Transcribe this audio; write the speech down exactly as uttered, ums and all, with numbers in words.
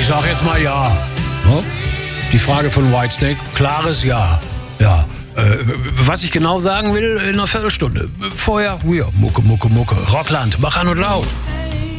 sag jetzt mal ja. Ne? Die Frage von Whitesnake, klares Ja. Ja. Äh, was ich genau sagen will, in einer Viertelstunde. Vorher, ja, Mucke, Mucke, Mucke. Rockland, mach an und laut.